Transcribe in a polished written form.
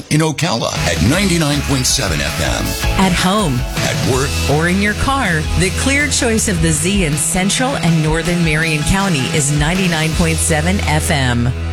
in Ocala at 99.7 FM. At home, At work, or in your car, the clear choice of the Z in Central and Northern Marion County is 99.7 FM.